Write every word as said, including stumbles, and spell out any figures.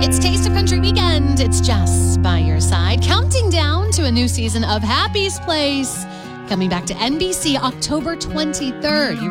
It's Taste of Country Weekend. It's Jess by your side, counting down to a new season of Happy's Place, coming back to N B C October twenty-third. You